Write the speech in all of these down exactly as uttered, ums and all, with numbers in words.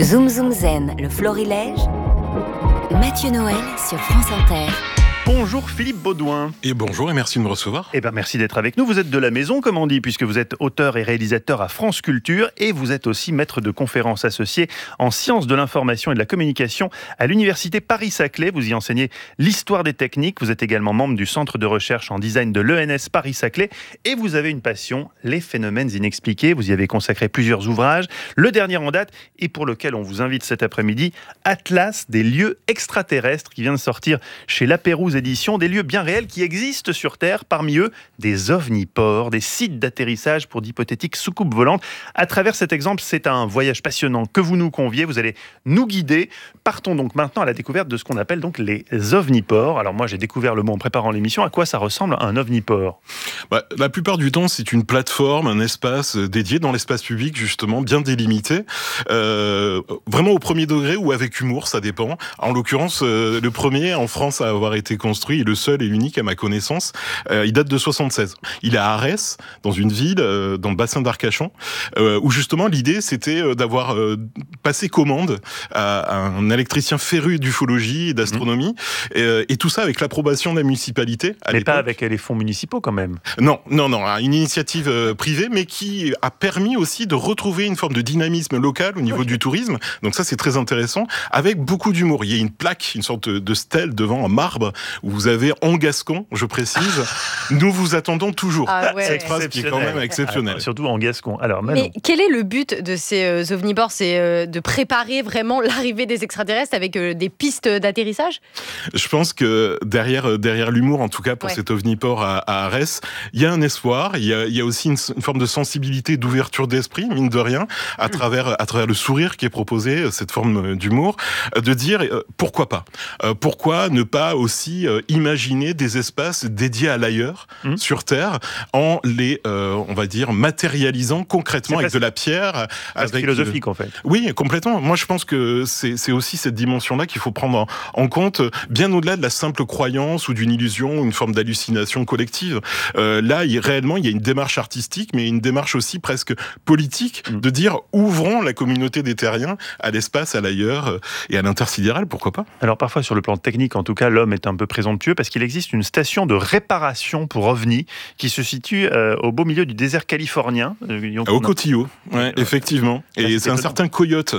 Zoom Zoom Zen, le florilège. Mathieu Noël sur France Inter. Bonjour Philippe Baudouin. Et bonjour et merci de me recevoir. Eh ben merci d'être avec nous. Vous êtes de la maison, comme on dit, puisque vous êtes auteur et réalisateur à France Culture et vous êtes aussi maître de conférences associé en sciences de l'information et de la communication à l'université Paris-Saclay. Vous y enseignez l'histoire des techniques. Vous êtes également membre du centre de recherche en design de l'E N S Paris-Saclay et vous avez une passion, les phénomènes inexpliqués. Vous y avez consacré plusieurs ouvrages. Le dernier en date et pour lequel on vous invite cet après-midi, Atlas des lieux extraterrestres, qui vient de sortir chez La Pérouse édition, des lieux bien réels qui existent sur Terre, parmi eux des ovniports, des sites d'atterrissage pour d'hypothétiques soucoupes volantes. À travers cet exemple, c'est un voyage passionnant que vous nous conviez, vous allez nous guider. Partons donc maintenant à la découverte de ce qu'on appelle donc les ovniports. Alors moi j'ai découvert le mot en préparant l'émission. À quoi ça ressemble un ovniport ? Bah, la plupart du temps c'est une plateforme, un espace dédié dans l'espace public justement, bien délimité, euh, vraiment au premier degré ou avec humour, ça dépend. En l'occurrence, euh, le premier en France à avoir été construit, et le seul et l'unique à ma connaissance, euh, il date de soixante-seize. Il est à Arès, dans une ville, euh, dans le bassin d'Arcachon, euh, où justement l'idée c'était euh, d'avoir euh, passé commande à, à un électricien féru d'ufologie et d'astronomie, mmh. et, euh, et tout ça avec l'approbation de la municipalité. À mais l'époque. Pas avec les fonds municipaux quand même. Non, non, non, une initiative euh, privée, mais qui a permis aussi de retrouver une forme de dynamisme local au niveau okay. du tourisme. Donc ça c'est très intéressant, avec beaucoup d'humour. Il y a une plaque, une sorte de stèle devant en marbre, où vous avez en gascon, je précise, nous vous attendons toujours. Ah ouais. Cette phrase qui est quand même exceptionnelle. Ah, surtout en gascon. Alors, Manon. Mais quel est le but de ces euh, ovnipores ? C'est euh, de préparer vraiment l'arrivée des extraterrestres avec euh, des pistes d'atterrissage ? Je pense que derrière, derrière l'humour, en tout cas pour ouais. cet ovniport à, à Arès, il y a un espoir, il y a, il y a aussi une, une forme de sensibilité, d'ouverture d'esprit, mine de rien, à travers, à travers le sourire qui est proposé, cette forme d'humour, de dire euh, pourquoi pas ? euh, Pourquoi ne pas aussi euh, imaginer des espaces dédiés à l'ailleurs, mmh. sur Terre, en les, euh, on va dire, matérialisant concrètement avec de la pierre. C'est philosophique, en fait. Oui, complètement. Moi, je pense que c'est, c'est aussi cette dimension-là qu'il faut prendre en, en compte, bien au-delà de la simple croyance ou d'une illusion, une forme d'hallucination collective. Euh, là, il, réellement, il y a une démarche artistique, mais une démarche aussi presque politique, mmh. de dire, ouvrons la communauté des terriens à l'espace, à l'ailleurs et à l'intersidéral, pourquoi pas ? Alors, parfois, sur le plan technique, en tout cas, l'homme est un peu présomptueux parce qu'il existe une station de réparation pour ovnis qui se situe euh, au beau milieu du désert californien. Euh, au Cotillo, ouais, effectivement. Et c'est, c'est un certain Coyote,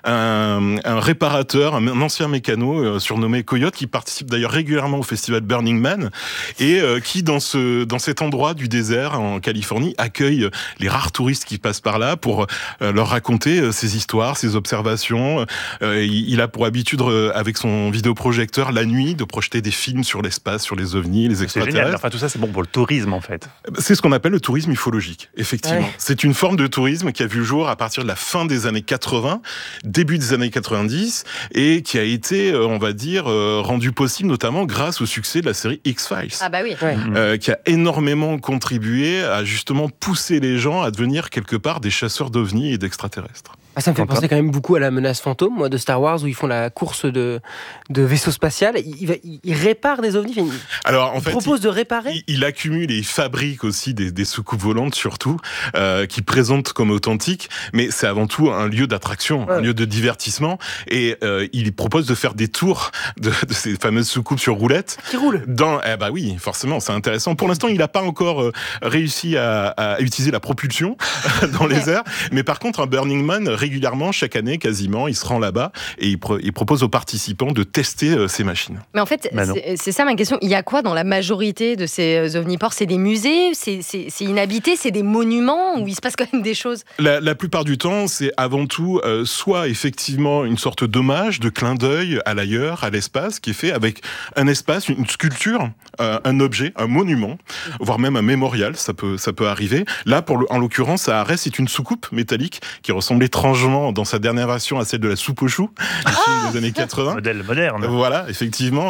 un, un réparateur, un ancien mécano euh, surnommé Coyote, qui participe d'ailleurs régulièrement au festival Burning Man et euh, qui, dans, ce, dans cet endroit du désert en Californie, accueille les rares touristes qui passent par là pour euh, leur raconter euh, ses histoires, ses observations. Euh, il, il a pour habitude, euh, avec son vidéoprojecteur, la nuit, de projeter des films sur l'espace, sur les ovnis, les extraterrestres. C'est génial. Enfin, tout ça, c'est bon pour le tourisme, en fait. C'est ce qu'on appelle le tourisme ufologique, effectivement. Ouais. C'est une forme de tourisme qui a vu le jour à partir de la fin des années quatre-vingts, début des années quatre-vingt-dix, et qui a été, on va dire, rendu possible notamment grâce au succès de la série X-Files. Ah bah oui. Ouais. Euh, qui a énormément contribué à justement pousser les gens à devenir quelque part des chasseurs d'ovnis et d'extraterrestres. Ah, ça me fait penser quand même beaucoup à la menace fantôme, moi, de Star Wars, où ils font la course de, de vaisseau spatial. Il, il, il répare des ovnis. Il, Alors, en il fait, propose il, de réparer. Il, il accumule et il fabrique aussi des, des soucoupes volantes, surtout, euh, qui présentent comme authentiques. Mais c'est avant tout un lieu d'attraction, ouais. un lieu de divertissement. Et euh, il propose de faire des tours de, de ces fameuses soucoupes sur roulettes. Qui roulent. Dans, eh bah oui, forcément, c'est intéressant. Pour l'instant, il n'a pas encore euh, réussi à, à utiliser la propulsion dans les airs. Mais par contre, un Burning Man, régulièrement, chaque année, quasiment, il se rend là-bas et il, pro- il propose aux participants de tester euh, ces machines. Mais en fait, c'est, c'est ça ma question. Il y a quoi dans la majorité de ces ovniports ? C'est des musées ? c'est, c'est, c'est inhabité ? C'est des monuments où il se passe quand même des choses ? La, la plupart du temps, c'est avant tout euh, soit effectivement une sorte d'hommage, de clin d'œil à l'ailleurs, à l'espace, qui est fait avec un espace, une sculpture, euh, un objet, un monument, voire même un mémorial, ça peut, ça peut arriver. Là, pour le, en l'occurrence, à Arès, c'est une soucoupe métallique qui ressemble étrangement dans sa dernière version à celle de la soupe aux choux du film des années quatre-vingts. Modèle moderne. Voilà, effectivement. À la pointe.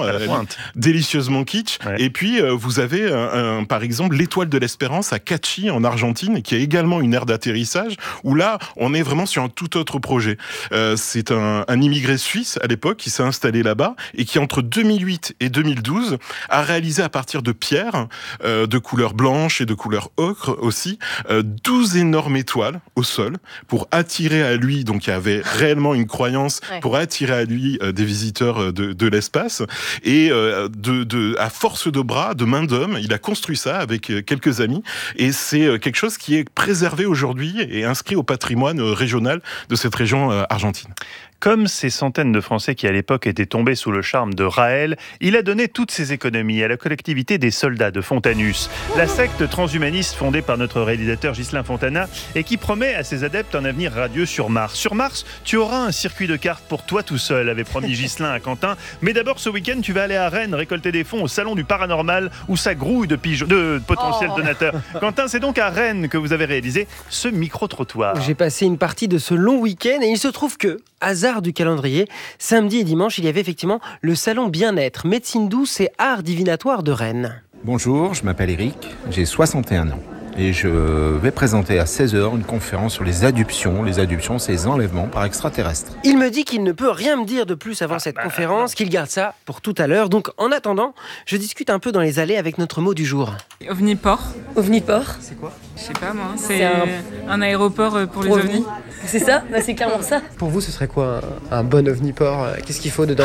délicieusement kitsch. Ouais. Et puis, euh, vous avez, un, un, par exemple, l'étoile de l'Espérance à Cachi, en Argentine, qui est également une aire d'atterrissage, où là, on est vraiment sur un tout autre projet. Euh, c'est un, un immigré suisse, à l'époque, qui s'est installé là-bas, et qui, entre deux mille huit et deux mille douze, a réalisé à partir de pierres, euh, de couleur blanche et de couleur ocre aussi, euh, douze énormes étoiles au sol, pour attirer à lui, donc il y avait réellement une croyance, Ouais. pour attirer à lui euh, des visiteurs de, de l'espace. Et euh, de, de, à force de bras, de main d'homme, il a construit ça avec euh, quelques amis. Et c'est euh, quelque chose qui est préservé aujourd'hui et inscrit au patrimoine euh, régional de cette région euh, argentine. Comme ces centaines de Français qui à l'époque étaient tombés sous le charme de Raël, il a donné toutes ses économies à la collectivité des soldats de Fontanus, la secte transhumaniste fondée par notre réalisateur Ghislain Fontana et qui promet à ses adeptes un avenir radieux sur Mars. Sur Mars, tu auras un circuit de cartes pour toi tout seul, avait promis Ghislain à Quentin. Mais d'abord, ce week-end, tu vas aller à Rennes récolter des fonds au Salon du Paranormal où ça grouille de, pigeons, de potentiels Oh. donateurs. Quentin, c'est donc à Rennes que vous avez réalisé ce micro-trottoir. J'ai passé une partie de ce long week-end et il se trouve que, hasard du calendrier, samedi et dimanche, il y avait effectivement le salon Bien-être, médecine douce et art divinatoire de Rennes. Bonjour, je m'appelle Eric, j'ai soixante et un ans et je vais présenter à seize heures une conférence sur les adoptions. Les adoptions, c'est les enlèvements par extraterrestres. Il me dit qu'il ne peut rien me dire de plus avant cette conférence, qu'il garde ça pour tout à l'heure. Donc en attendant, je discute un peu dans les allées avec notre mot du jour. Ovniport. Ovniport, C'est quoi? Je sais pas moi. C'est C'est un- un... aéroport pour les Pour ovnis. c'est ça, bah, c'est clairement ça. Pour vous, ce serait quoi un, un bon ovniport? Qu'est-ce qu'il faut dedans?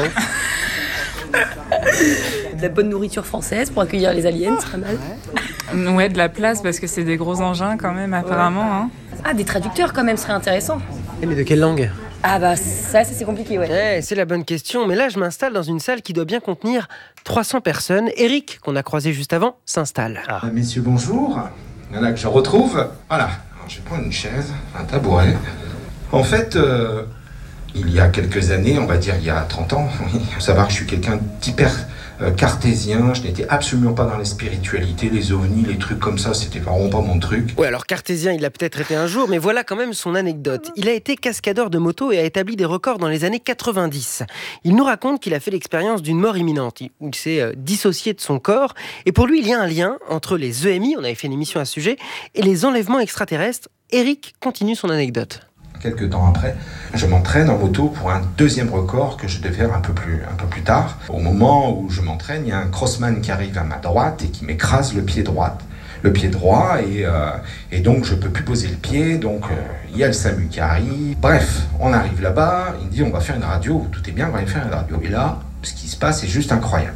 De la bonne nourriture française pour accueillir les aliens, c'est pas mal. Ouais, de la place parce que c'est des gros engins quand même apparemment. Hein. Ah, des traducteurs quand même, serait intéressant. Mais de quelle langue? Ah bah ça, ça c'est compliqué, ouais. Eh, c'est la bonne question, mais là je m'installe dans une salle qui doit bien contenir trois cents personnes. Eric, qu'on a croisé juste avant, s'installe. Ah. Messieurs, bonjour. Il y en a que je retrouve. Voilà. Alors, je vais prendre une chaise, un tabouret. En fait, euh, il y a quelques années, on va dire il y a trente ans, il faut savoir que je suis quelqu'un d'hyper euh, cartésien. Je n'étais absolument pas dans les spiritualités, les ovnis, les trucs comme ça. C'était vraiment pas mon truc. Ouais, alors cartésien, il l'a peut-être été un jour, mais voilà quand même son anecdote. Il a été cascadeur de moto et a établi des records dans les années quatre-vingt-dix. Il nous raconte qu'il a fait l'expérience d'une mort imminente, où il s'est euh, dissocié de son corps. Et pour lui, il y a un lien entre les E M I, on avait fait une émission à ce sujet, et les enlèvements extraterrestres. Eric continue son anecdote. Quelques temps après, je m'entraîne en moto pour un deuxième record que je devais faire un peu plus, un peu plus tard. Au moment où je m'entraîne, il y a un crossman qui arrive à ma droite et qui m'écrase le pied droit. Le pied droit et, euh, et donc je peux plus poser le pied, donc euh, il y a le SAMU qui arrive. Bref, on arrive là-bas, il me dit on va faire une radio, tout est bien, on va aller faire une radio. Et là, ce qui se passe est juste incroyable.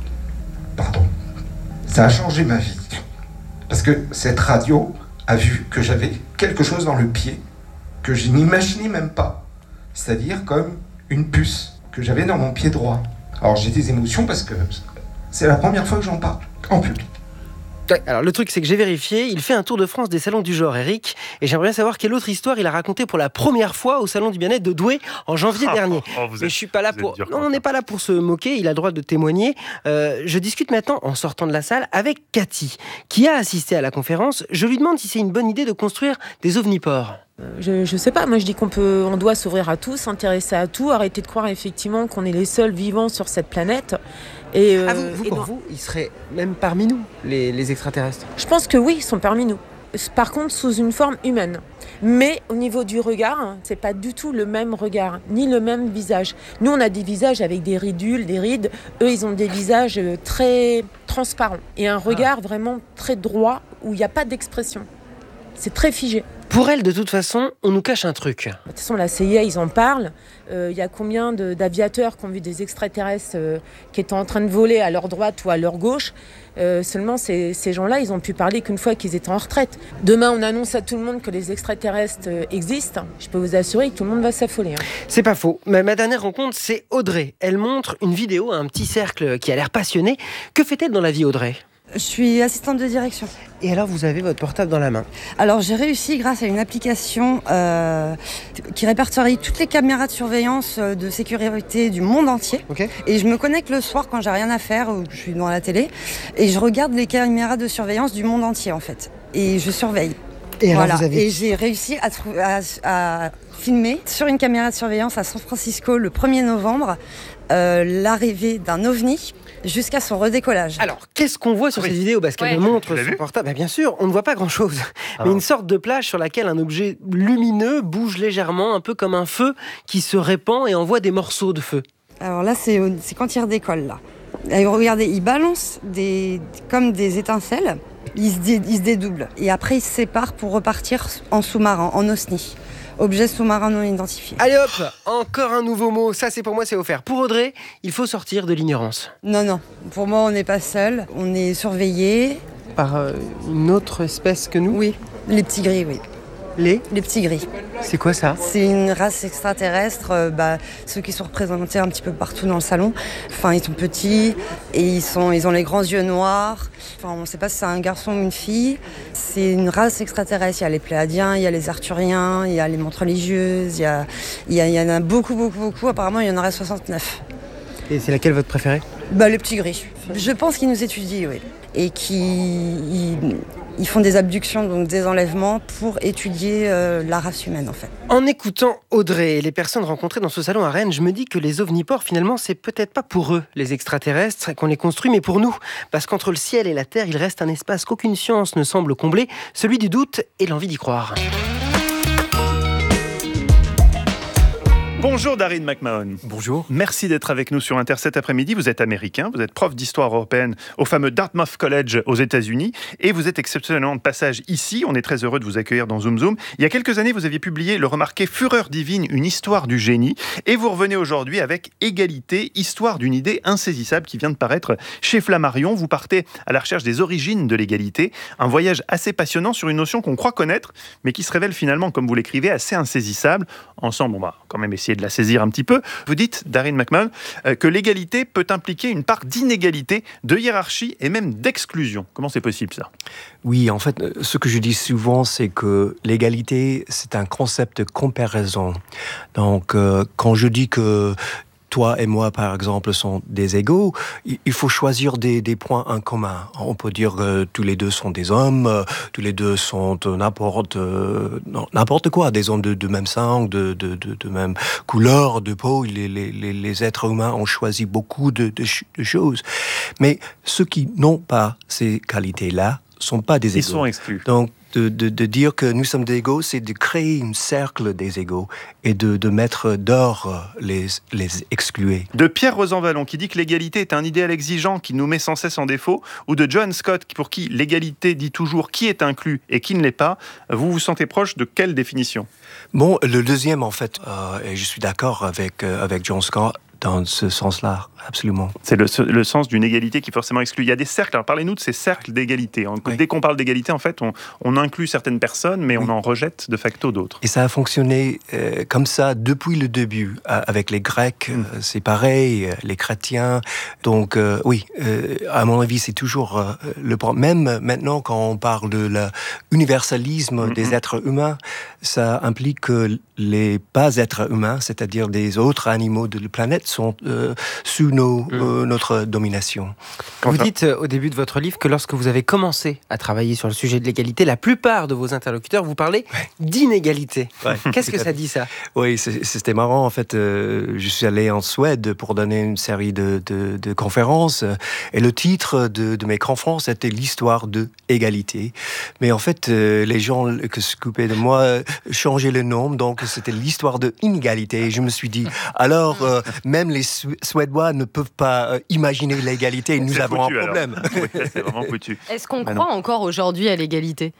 Pardon. Ça a changé ma vie. Parce que cette radio a vu que j'avais quelque chose dans le pied que je n'imaginais même pas. C'est-à-dire comme une puce que j'avais dans mon pied droit. Alors j'ai des émotions parce que c'est la première fois que j'en parle en public. Ouais, alors le truc, c'est que j'ai vérifié, il fait un tour de France des salons du genre, Eric, et j'aimerais bien savoir quelle autre histoire il a raconté pour la première fois au salon du bien-être de Douai en janvier Oh, dernier. oh, vous Mais êtes- je suis pas là vous êtes pour. dur, Non, on Quentin. n'est pas là pour se moquer. Il a le droit de témoigner. Euh, je discute maintenant en sortant de la salle avec Cathy, qui a assisté à la conférence. Je lui demande si c'est une bonne idée de construire des ovniports. Je, je sais pas, moi je dis qu'on peut, on doit s'ouvrir à tout, s'intéresser à tout, arrêter de croire effectivement qu'on est les seuls vivants sur cette planète. Et, euh, ah, vous, vous et pour dans- vous, ils seraient même parmi nous, les, les extraterrestres. Je pense que oui, ils sont parmi nous. Par contre, sous une forme humaine. Mais au niveau du regard, c'est pas du tout le même regard, ni le même visage. Nous, on a des visages avec des ridules, des rides. Eux, ils ont des visages très transparents. Et un regard vraiment très droit, où il n'y a pas d'expression. C'est très figé. Pour elle, de toute façon, on nous cache un truc. De toute façon, la C I A, ils en parlent. Il euh, y a combien de, d'aviateurs qui ont vu des extraterrestres euh, qui étaient en train de voler à leur droite ou à leur gauche. Euh, seulement, ces, ces gens-là, ils ont pu parler qu'une fois qu'ils étaient en retraite. Demain, on annonce à tout le monde que les extraterrestres euh, existent. Je peux vous assurer que tout le monde va s'affoler. Hein. C'est pas faux. Mais ma dernière rencontre, c'est Audrey. Elle montre une vidéo à un petit cercle qui a l'air passionné. Que fait-elle dans la vie, Audrey ? Je suis assistante de direction. Et alors, vous avez votre portable dans la main. Alors, j'ai réussi grâce à une application euh, qui répertorie toutes les caméras de surveillance de sécurité du monde entier. Ok. Et je me connecte le soir quand j'ai rien à faire ou que je suis devant la télé. Et je regarde les caméras de surveillance du monde entier, en fait. Et je surveille. Et, alors, voilà. vous avez... et j'ai réussi à, trou- à, à filmer sur une caméra de surveillance à San Francisco le premier novembre euh, l'arrivée d'un ovni jusqu'à son redécollage. Alors, qu'est-ce qu'on voit sur Oui. cette vidéo? Parce qu'elle Ouais. me montre l'as son vu portable. Bah, bien sûr, on ne voit pas grand-chose. Ah. Mais une sorte de plage sur laquelle un objet lumineux bouge légèrement, un peu comme un feu qui se répand et envoie des morceaux de feu. Alors là, c'est, au- c'est quand il redécolle, là. Et regardez, il balance des, comme des étincelles, il se, dé- il se dédouble. Et après, il se sépare pour repartir en sous-marin, en OSNI. Objet sous-marin non identifié. Allez hop, encore un nouveau mot. Ça, c'est pour moi, c'est offert. Pour Audrey, il faut sortir de l'ignorance. Non, non. Pour moi, on n'est pas seul. On est surveillé. Par euh, une autre espèce que nous? Oui. Les petits gris, oui. Les Les petits gris. C'est quoi ça? C'est une race extraterrestre, euh, bah, ceux qui sont représentés un petit peu partout dans le salon. Enfin, ils sont petits et ils, sont, ils ont les grands yeux noirs. Enfin, on ne sait pas si c'est un garçon ou une fille. C'est une race extraterrestre. Il y a les Pléiadiens, il y a les Arthuriens, il y a les montres religieuses, il y, a, il, y a, il y en a beaucoup, beaucoup, beaucoup. Apparemment, il y en aurait soixante-neuf. Et c'est laquelle votre préférée? Bah, les petits gris. Je pense qu'ils nous étudient, oui. Et qu'ils ils font des abductions, donc des enlèvements, pour étudier euh, la race humaine, en fait. En écoutant Audrey et les personnes rencontrées dans ce salon à Rennes, je me dis que les ovnipores, finalement, c'est peut-être pas pour eux, les extraterrestres, qu'on les construit, mais pour nous. Parce qu'entre le ciel et la terre, il reste un espace qu'aucune science ne semble combler, celui du doute et l'envie d'y croire. Bonjour Darin McMahon. Bonjour. Merci d'être avec nous sur Inter cet après-midi. Vous êtes américain, vous êtes prof d'histoire européenne au fameux Dartmouth College aux États-Unis et vous êtes exceptionnellement de passage ici. On est très heureux de vous accueillir dans Zoom Zoom. Il y a quelques années, vous aviez publié le remarqué Fureur divine, une histoire du génie et vous revenez aujourd'hui avec Égalité, histoire d'une idée insaisissable qui vient de paraître chez Flammarion. Vous partez à la recherche des origines de l'égalité, un voyage assez passionnant sur une notion qu'on croit connaître mais qui se révèle finalement, comme vous l'écrivez, assez insaisissable. Ensemble, on va quand même essayer de la saisir un petit peu. Vous dites, Darin McMahon, euh, que l'égalité peut impliquer une part d'inégalité, de hiérarchie et même d'exclusion. Comment c'est possible ça? Oui, en fait, ce que je dis souvent, c'est que l'égalité, c'est un concept de comparaison. Donc, euh, quand je dis que toi et moi, par exemple, sont des égaux, il faut choisir des, des points en commun. On peut dire que tous les deux sont des hommes, euh, tous les deux sont n'importe, euh, n'importe quoi, des hommes de, de même sang, de, de, de, de même couleur de peau. Les, les, les êtres humains ont choisi beaucoup de, de, de choses. Mais ceux qui n'ont pas ces qualités-là sont pas des égaux. Ils sont exclus. Donc, De, de, de dire que nous sommes des égaux, c'est de créer un cercle des égaux et de, de mettre dehors les, les exclués. De Pierre Rosanvallon qui dit que l'égalité est un idéal exigeant qui nous met sans cesse en défaut, ou de John Scott pour qui l'égalité dit toujours qui est inclus et qui ne l'est pas. Vous vous sentez proche de quelle définition? Bon, le deuxième en fait, euh, et je suis d'accord avec, euh, avec John Scott, dans ce sens-là, absolument. C'est le, le sens d'une égalité qui forcément exclut. Il y a des cercles, alors parlez-nous de ces cercles d'égalité. Oui. Dès qu'on parle d'égalité, en fait, on, on inclut certaines personnes, mais oui. on en rejette de facto d'autres. Et ça a fonctionné euh, comme ça depuis le début. Euh, avec les Grecs, mmh. euh, c'est pareil, euh, les chrétiens. Donc euh, oui, euh, à mon avis, c'est toujours euh, le problème. Même maintenant, quand on parle de l'universalisme mmh. des êtres humains, ça implique que les pas êtres humains, c'est-à-dire des autres animaux de la planète, sont euh, sous nos, mmh. euh, notre domination. Vous dites euh, au début de votre livre que lorsque vous avez commencé à travailler sur le sujet de l'égalité, la plupart de vos interlocuteurs vous parlaient ouais. d'inégalité. Ouais. Qu'est-ce que ça dit ça? Oui, c'était marrant en fait. Euh, je suis allé en Suède pour donner une série de, de, de conférences et le titre de, de mes conférences était l'histoire de égalité. Mais en fait, euh, les gens qui s'occupaient de moi changeaient le nom, donc c'était l'histoire de inégalité. Et je me suis dit, alors euh, même les Suédois ne peuvent pas euh, imaginer l'égalité, nous avons foutu, un problème. Oui, c'est vraiment foutu. Est-ce qu'on bah croit non. encore aujourd'hui à l'égalité?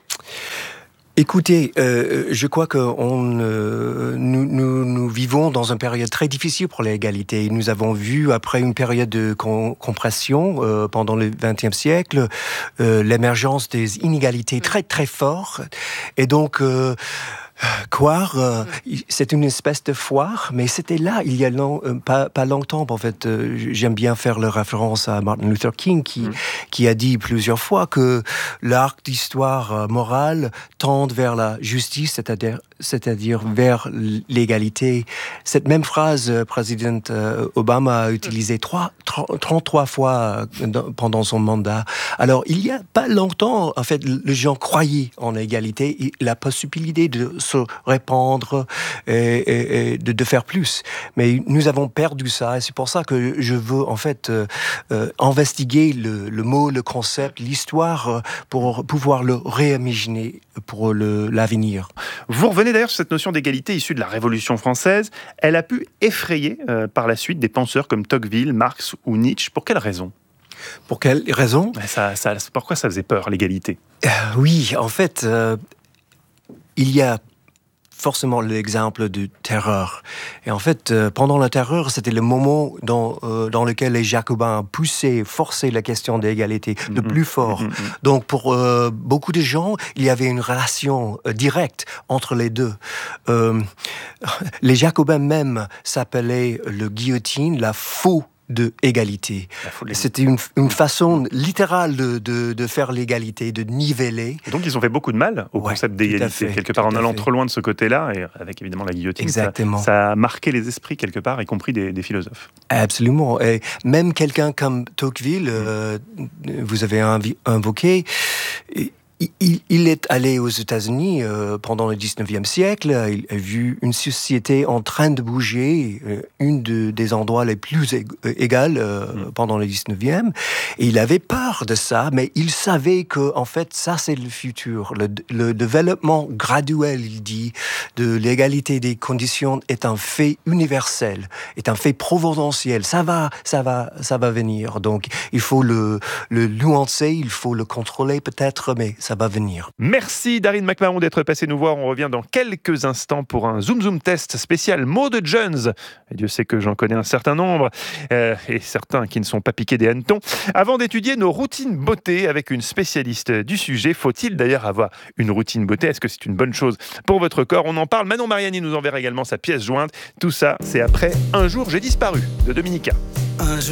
Écoutez, euh, je crois que on, euh, nous, nous, nous vivons dans une période très difficile pour l'égalité. Nous avons vu, après une période de com- compression euh, pendant le vingtième siècle, euh, l'émergence des inégalités très très fortes. Et donc... Euh, Croire, euh, c'est une espèce de foire, mais c'était là, il y a long, euh, pas, pas longtemps. En fait, euh, j'aime bien faire la référence à Martin Luther King, qui, mm. qui a dit plusieurs fois que l'arc d'histoire morale tend vers la justice, c'est-à-dire, c'est-à-dire vers l'égalité. Cette même phrase, le président Obama a utilisée trente-trois fois pendant son mandat. Alors, il n'y a pas longtemps, en fait, les gens croyaient en l'égalité et la possibilité de se répandre et, et, et de, de faire plus. Mais nous avons perdu ça et c'est pour ça que je veux, en fait, euh, euh, investiguer le, le mot, le concept, l'histoire euh, pour pouvoir le réimaginer pour le, l'avenir. Vous revenez d'ailleurs sur cette notion d'égalité issue de la Révolution française. Elle a pu effrayer euh, par la suite des penseurs comme Tocqueville, Marx ou Nietzsche. Pour quelle raison ? Pour quelle raison ? ça, ça, Pourquoi ça faisait peur, l'égalité ? euh, Oui, en fait, euh, il y a forcément l'exemple de terreur. Et en fait, euh, pendant la terreur, c'était le moment dans, euh, dans lequel les Jacobins poussaient, forçaient la question d'égalité de mm-hmm. plus fort. Mm-hmm. Donc, pour euh, beaucoup de gens, il y avait une relation euh, directe entre les deux. Euh, les Jacobins même s'appelaient le guillotine, la faux de égalité. C'était une, une façon littérale de, de, de faire l'égalité, de niveler. Et donc ils ont fait beaucoup de mal au ouais, concept d'égalité, fait, quelque part en allant trop loin de ce côté-là, et avec évidemment la guillotine. Exactement. Ça, ça a marqué les esprits quelque part, y compris des, des philosophes. Absolument. Et même quelqu'un comme Tocqueville, euh, vous avez inv- invoqué, Il, il est allé aux États-Unis euh, pendant le dix-neuvième siècle. Il a vu une société en train de bouger, euh, une de, des endroits les plus ég- égales euh, mmh. pendant le dix-neuvième. Et il avait peur de ça, mais il savait que, en fait, ça c'est le futur. Le, le développement graduel, il dit, de l'égalité des conditions est un fait universel, est un fait providentiel. Ça va, ça va, ça va venir. Donc, il faut le, le nuancer, il faut le contrôler peut-être, mais ça va venir. Merci Darine McMahon d'être passé nous voir. On revient dans quelques instants pour un Zoom Zoom test spécial mots de Jones. Et Dieu sait que j'en connais un certain nombre, euh, et certains qui ne sont pas piqués des hannetons. Avant d'étudier nos routines beauté avec une spécialiste du sujet, faut-il d'ailleurs avoir une routine beauté ? Est-ce que c'est une bonne chose pour votre corps ? On en parle. Manon Mariani nous enverra également sa pièce jointe. Tout ça, c'est après Un jour j'ai disparu de Dominica. Un jour